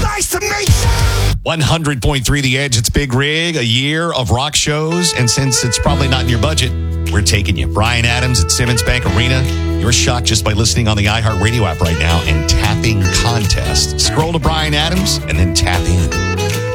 Nice to meet you. 100.3 The Edge. It's Big Rig, a year of rock shows. And since it's probably not in your budget, we're taking you. Bryan Adams at Simmons Bank Arena. You're shocked just by listening on the iHeartRadio app right now and tapping contest. Scroll to Bryan Adams and then tap in.